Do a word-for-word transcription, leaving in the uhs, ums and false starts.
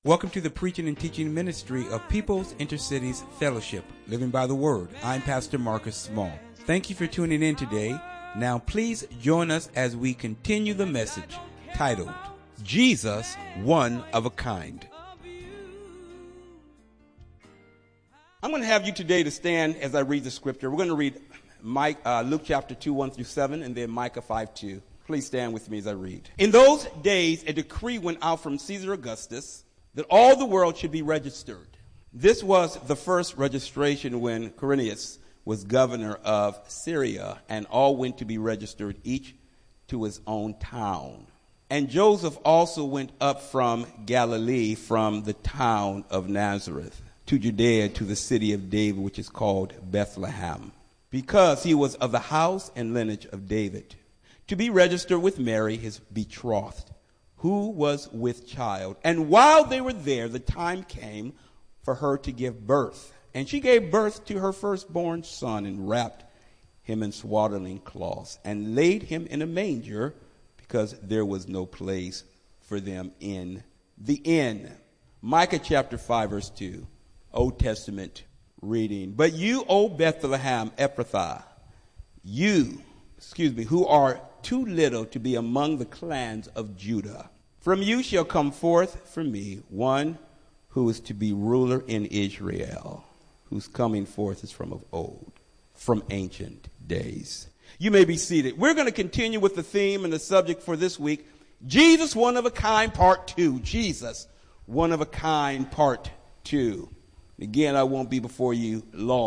Welcome to the preaching and teaching ministry of People's Intercities Fellowship, Living by the Word. I'm Pastor Marcus Small. Thank you for tuning in today. Now please join us as we continue the message titled, Jesus, One of a Kind. I'm going to have you today to stand as I read the scripture. We're going to read Mike, uh, Luke chapter two, one through seven, and then Micah five, two. Please stand with me as I read. In those days, a decree went out from Caesar Augustus that all the world should be registered. This was the first registration when Quirinius was governor of Syria, and all went to be registered, each to his own town. And Joseph also went up from Galilee, from the town of Nazareth, to Judea, to the city of David, which is called Bethlehem, because he was of the house and lineage of David, to be registered with Mary, his betrothed, who was with child. And while they were there, the time came for her to give birth. And she gave birth to her firstborn son, and wrapped him in swaddling cloths, and laid him in a manger, because there was no place for them in the inn. Micah chapter five, verse two, Old Testament reading. But you, O Bethlehem Ephrathah, you, excuse me, who are too little to be among the clans of Judah, from you shall come forth for me one who is to be ruler in Israel, whose coming forth is from of old, from ancient days. You may be seated. We're going to continue with the theme and the subject for this week, Jesus, One of a Kind, part two. Jesus, One of a Kind, part two. Again, I won't be before you long.